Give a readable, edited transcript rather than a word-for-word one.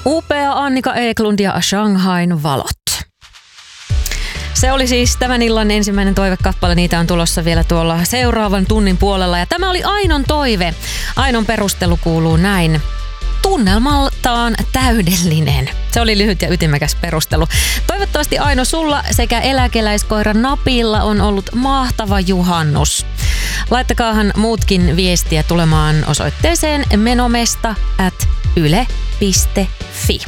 Upea Annika Eklund ja Shanghain valot. Se oli siis tämän illan ensimmäinen toivekappale. Niitä on tulossa vielä tuolla seuraavan tunnin puolella. Ja tämä oli Ainon toive. Ainon perustelu kuuluu näin. Tunnelmaltaan täydellinen. Se oli lyhyt ja ytimekäs perustelu. Toivottavasti Aino sulla sekä eläkeläiskoira Napilla on ollut mahtava juhannus. Laittakaahan muutkin viestiä tulemaan osoitteeseen menomesta@yle.fi.